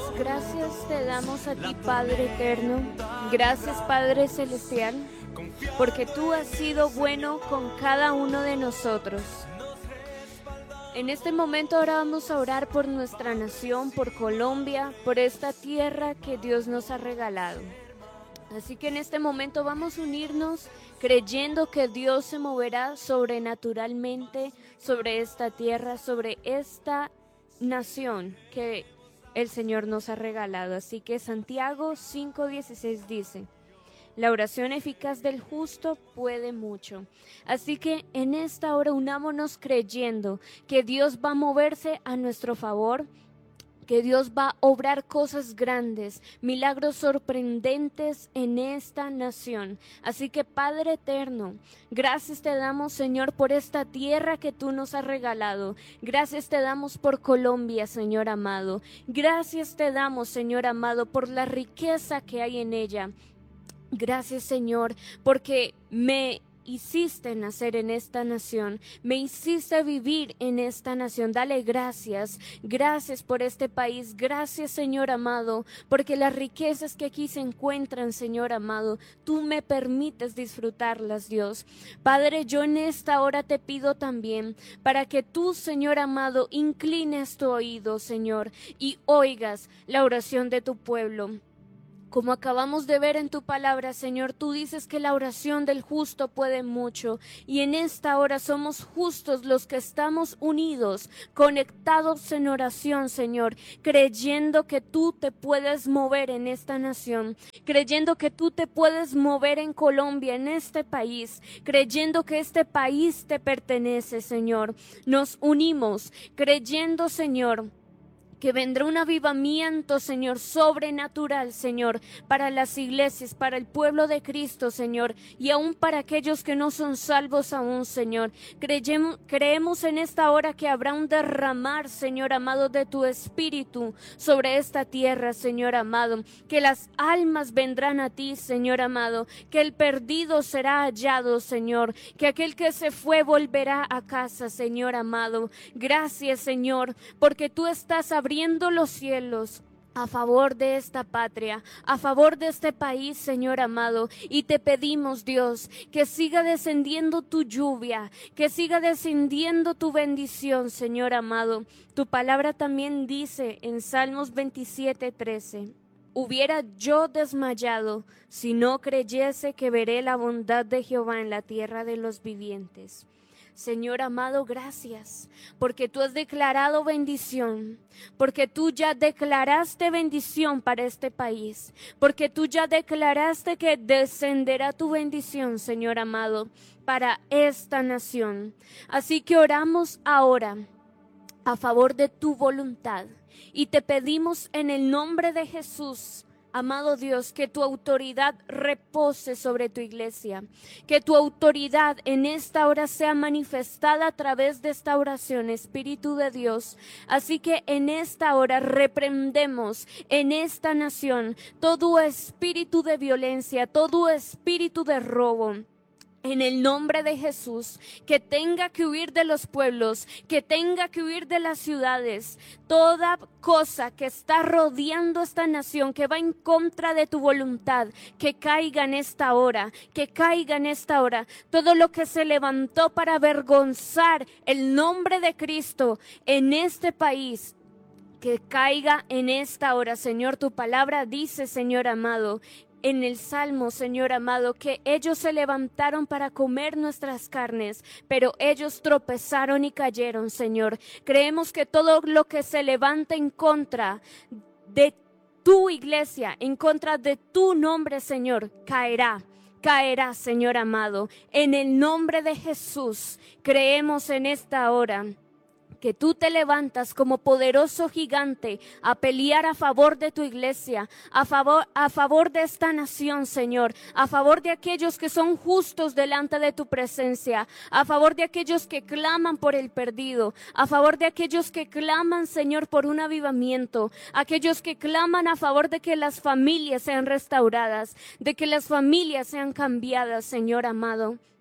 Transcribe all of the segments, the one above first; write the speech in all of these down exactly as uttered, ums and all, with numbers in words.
gracias te damos a ti, Padre eterno. Gracias, Padre celestial, porque tú has sido bueno con cada uno de nosotros. En este momento ahora vamos a orar por nuestra nación, por Colombia, por esta tierra que Dios nos ha regalado. Así que en este momento vamos a unirnos creyendo que Dios se moverá sobrenaturalmente sobre esta tierra, sobre esta nación que el Señor nos ha regalado. Así que Santiago cinco dieciséis dice: la oración eficaz del justo puede mucho. Así que en esta hora unámonos creyendo que Dios va a moverse a nuestro favor, que Dios va a obrar cosas grandes, milagros sorprendentes en esta nación. Así que Padre eterno, gracias te damos, Señor, por esta tierra que tú nos has regalado. Gracias te damos por Colombia, Señor amado. Gracias te damos, Señor amado, por la riqueza que hay en ella. Gracias, Señor, porque me hiciste nacer en esta nación, me hiciste vivir en esta nación. Dale gracias, gracias por este país, gracias, Señor amado, porque las riquezas que aquí se encuentran, Señor amado, tú me permites disfrutarlas, Dios. Padre, yo en esta hora te pido también para que tú, Señor amado, inclines tu oído, Señor, y oigas la oración de tu pueblo. Como acabamos de ver en tu palabra, Señor, tú dices que la oración del justo puede mucho. Y en esta hora somos justos los que estamos unidos, conectados en oración, Señor, creyendo que tú te puedes mover en esta nación, creyendo que tú te puedes mover en Colombia, en este país, creyendo que este país te pertenece, Señor. Nos unimos creyendo, Señor, que vendrá un avivamiento, Señor, sobrenatural, Señor, para las iglesias, para el pueblo de Cristo, Señor, y aún para aquellos que no son salvos aún, Señor. Creemos, creemos en esta hora que habrá un derramar, Señor amado, de tu Espíritu sobre esta tierra, Señor amado, que las almas vendrán a ti, Señor amado, que el perdido será hallado, Señor, que aquel que se fue volverá a casa, Señor amado. Gracias, Señor, porque tú estás abriendo abriendo los cielos a favor de esta patria, a favor de este país, Señor amado, y te pedimos, Dios, que siga descendiendo tu lluvia, que siga descendiendo tu bendición, Señor amado. Tu palabra también dice en Salmos veintisiete trece: hubiera yo desmayado si no creyese que veré la bondad de Jehová en la tierra de los vivientes. Señor amado, gracias, porque tú has declarado bendición, porque tú ya declaraste bendición para este país, porque tú ya declaraste que descenderá tu bendición, Señor amado, para esta nación. Así que oramos ahora a favor de tu voluntad y te pedimos en el nombre de Jesús, amado Dios, que tu autoridad repose sobre tu iglesia, que tu autoridad en esta hora sea manifestada a través de esta oración, Espíritu de Dios. Así que en esta hora reprendemos en esta nación todo espíritu de violencia, todo espíritu de robo. En el nombre de Jesús, que tenga que huir de los pueblos, que tenga que huir de las ciudades, toda cosa que está rodeando esta nación, que va en contra de tu voluntad, que caiga en esta hora, que caiga en esta hora. Todo lo que se levantó para avergonzar el nombre de Cristo en este país, que caiga en esta hora, Señor. Tu palabra dice, Señor amado, en el Salmo, Señor amado, que ellos se levantaron para comer nuestras carnes, pero ellos tropezaron y cayeron, Señor. Creemos que todo lo que se levanta en contra de tu iglesia, en contra de tu nombre, Señor, caerá. Caerá, Señor amado. En el nombre de Jesús, creemos en esta hora que tú te levantas como poderoso gigante a pelear a favor de tu iglesia, a favor, a favor de esta nación, Señor, a favor de aquellos que son justos delante de tu presencia, a favor de aquellos que claman por el perdido, a favor de aquellos que claman, Señor, por un avivamiento, aquellos que claman a favor de que las familias sean restauradas, de que las familias sean cambiadas, Señor amado.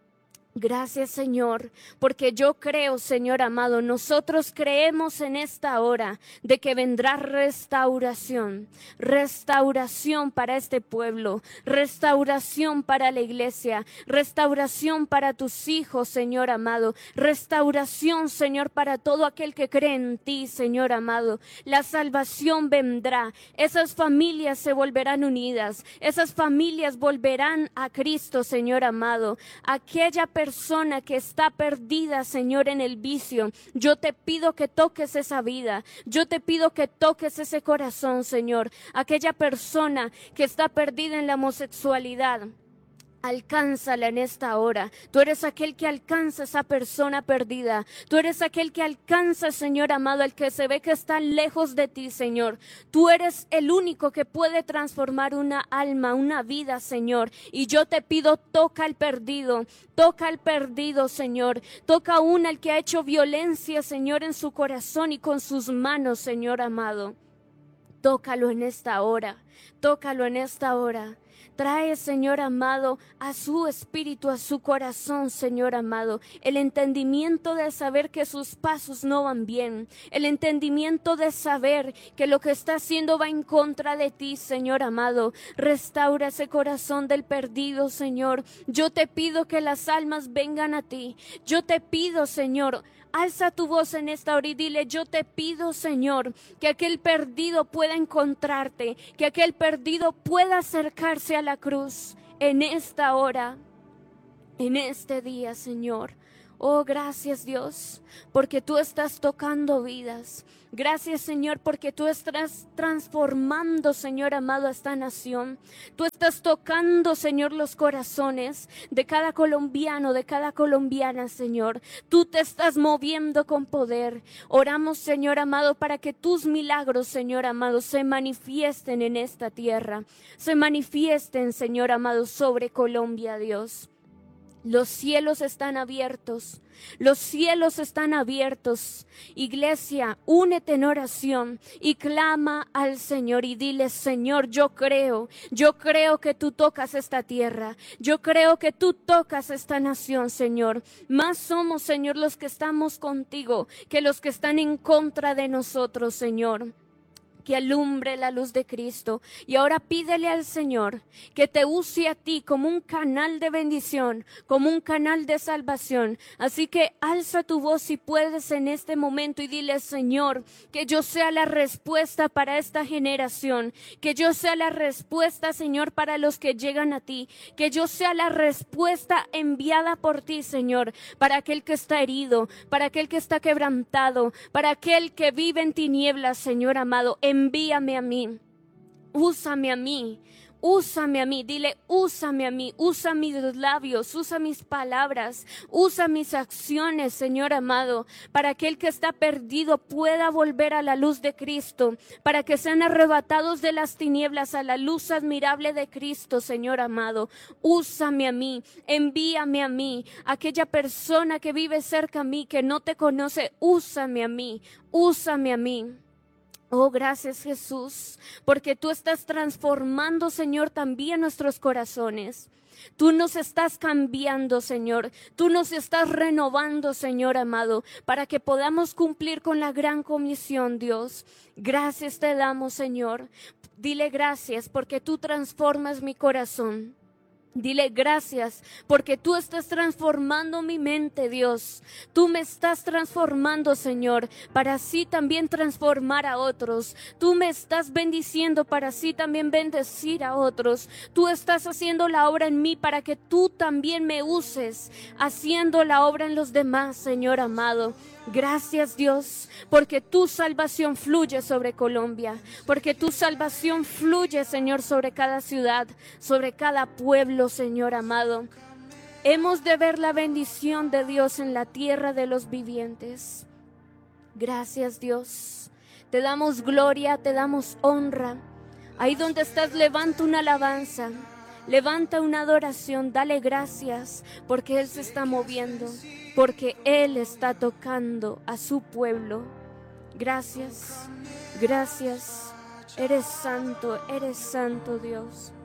Gracias, Señor, porque yo creo, Señor amado, nosotros creemos en esta hora de que vendrá restauración, restauración para este pueblo, restauración para la iglesia, restauración para tus hijos, Señor amado, restauración, Señor, para todo aquel que cree en ti, Señor amado. La salvación vendrá, esas familias se volverán unidas, esas familias volverán a Cristo, Señor amado. Aquella persona persona que está perdida, Señor, en el vicio, yo te pido que toques esa vida, yo te pido que toques ese corazón, Señor. Aquella persona que está perdida en la homosexualidad, alcánzala en esta hora. Tú eres aquel que alcanza a esa persona perdida. Tú eres aquel que alcanza, Señor amado, al que se ve que está lejos de ti, Señor. Tú eres el único que puede transformar una alma, una vida, Señor. Y yo te pido, toca al perdido, toca al perdido, Señor. Toca aún al que ha hecho violencia, Señor, en su corazón y con sus manos, Señor amado. Tócalo en esta hora, tócalo en esta hora. Trae, Señor amado, a su espíritu, a su corazón, Señor amado, el entendimiento de saber que sus pasos no van bien, el entendimiento de saber que lo que está haciendo va en contra de ti, Señor amado. Restaura ese corazón del perdido, Señor. Yo te pido que las almas vengan a ti. Yo te pido, Señor, alza tu voz en esta hora y dile, yo te pido, Señor, que aquel perdido pueda encontrarte, que aquel perdido pueda acercarse a la cruz en esta hora, en este día, Señor. Oh, gracias, Dios, porque tú estás tocando vidas. Gracias, Señor, porque tú estás transformando, Señor amado, a esta nación. Tú estás tocando, Señor, los corazones de cada colombiano, de cada colombiana, Señor. Tú te estás moviendo con poder. Oramos, Señor amado, para que tus milagros, Señor amado, se manifiesten en esta tierra. Se manifiesten, Señor amado, sobre Colombia, Dios. Los cielos están abiertos, los cielos están abiertos. Iglesia, únete en oración y clama al Señor y dile, Señor, yo creo, yo creo que tú tocas esta tierra, yo creo que tú tocas esta nación, Señor. Más somos, Señor, los que estamos contigo que los que están en contra de nosotros, Señor. Que alumbre la luz de Cristo. Y ahora pídele al Señor que te use a ti como un canal de bendición, como un canal de salvación. Así que alza tu voz si puedes en este momento y dile, Señor, que yo sea la respuesta para esta generación, que yo sea la respuesta, Señor, para los que llegan a ti, que yo sea la respuesta enviada por ti, Señor, para aquel que está herido, para aquel que está quebrantado, para aquel que vive en tinieblas, Señor amado. Envíame a mí, úsame a mí, úsame a mí, dile, úsame a mí, usa mis labios, usa mis palabras, usa mis acciones, Señor amado, para que el que está perdido pueda volver a la luz de Cristo, para que sean arrebatados de las tinieblas a la luz admirable de Cristo, Señor amado. Úsame a mí, envíame a mí, aquella persona que vive cerca a mí, que no te conoce, úsame a mí, úsame a mí. Oh, gracias, Jesús, porque tú estás transformando, Señor, también nuestros corazones. Tú nos estás cambiando, Señor. Tú nos estás renovando, Señor amado, para que podamos cumplir con la gran comisión, Dios. Gracias te damos, Señor. Dile gracias porque tú transformas mi corazón. Dile gracias porque tú estás transformando mi mente, Dios. Tú me estás transformando, Señor, para así también transformar a otros. Tú me estás bendiciendo para así también bendecir a otros. Tú estás haciendo la obra en mí para que tú también me uses, haciendo la obra en los demás, Señor amado. Gracias, Dios, porque tu salvación fluye sobre Colombia, porque tu salvación fluye, Señor, sobre cada ciudad, sobre cada pueblo, Señor amado. Hemos de ver la bendición de Dios en la tierra de los vivientes. Gracias, Dios. Te damos gloria, te damos honra. Ahí donde estás, levanta una alabanza, levanta una adoración, dale gracias, porque Él se está moviendo, porque Él está tocando a su pueblo. Gracias, gracias. Eres santo, eres santo, Dios.